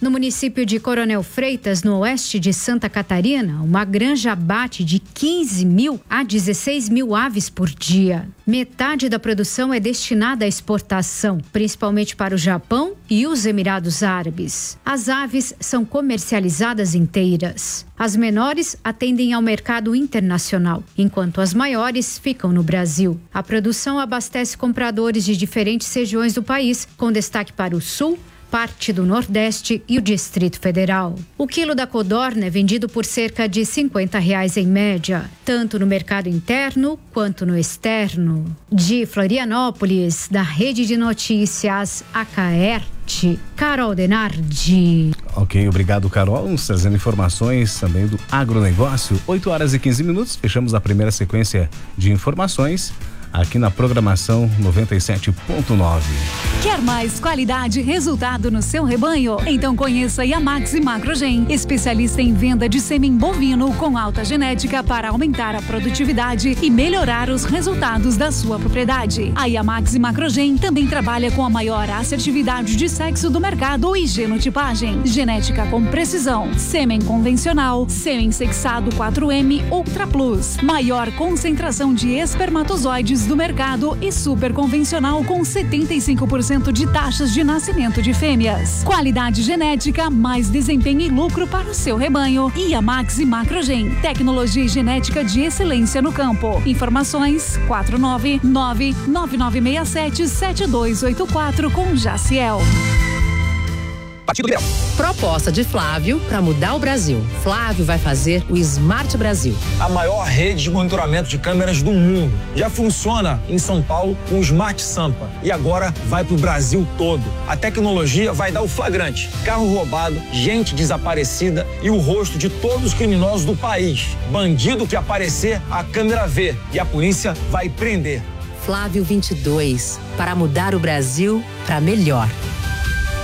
No município de Coronel Freitas, no oeste de Santa Catarina, uma granja abate de 15 mil a 16 mil aves por dia. Metade da produção é destinada à exportação, principalmente para o Japão e os Emirados Árabes. As aves são comercializadas inteiras. As menores atendem ao mercado internacional, enquanto as maiores ficam no Brasil. A produção abastece compradores de diferentes regiões do país, com destaque para o Sul, parte do Nordeste e o Distrito Federal. O quilo da codorna é vendido por cerca de R$50 em média, tanto no mercado interno quanto no externo. De Florianópolis, da Rede de Notícias Acaerte, Carol Denardi. Ok, obrigado, Carol. Nos trazendo informações também do agronegócio. 8h15. Fechamos a primeira sequência de informações aqui na programação 97.9. Quer mais qualidade e resultado no seu rebanho? Então conheça a Yamaxi Macrogen, especialista em venda de sêmen bovino com alta genética para aumentar a produtividade e melhorar os resultados da sua propriedade. A Yamaxi Macrogen também trabalha com a maior assertividade de sexo do mercado e genotipagem, genética com precisão, sêmen convencional, sêmen sexado 4M Ultra Plus, maior concentração de espermatozoides do mercado e super convencional com 75% de taxas de nascimento de fêmeas. Qualidade genética, mais desempenho e lucro para o seu rebanho. E a Maxi Macrogen, tecnologia e genética de excelência no campo. Informações 499-9967-7284 com Jaciel. Partido Liberal. Proposta de Flávio para mudar o Brasil. Flávio vai fazer o Smart Brasil. A maior rede de monitoramento de câmeras do mundo. Já funciona em São Paulo com o Smart Sampa. E agora vai para o Brasil todo. A tecnologia vai dar o flagrante. Carro roubado, gente desaparecida e o rosto de todos os criminosos do país. Bandido que aparecer, a câmera vê. E a polícia vai prender. Flávio 22. Para mudar o Brasil para melhor.